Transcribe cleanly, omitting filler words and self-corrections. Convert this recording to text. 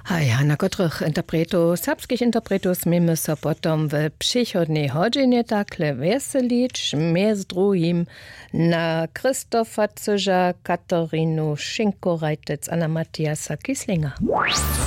Hej, na których interpretów, serbskich interpretów mamy się potom w przychodniej godzinie takle weselić, między drugim na Krzysztofa Cyża, Katarinu Schinko-Reitec a na Matthiasa Kislinga.